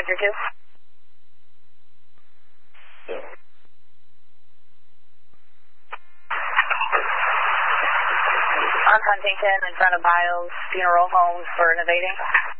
Roger 2. On Huntington in front of Biles Funeral Homes for innovating.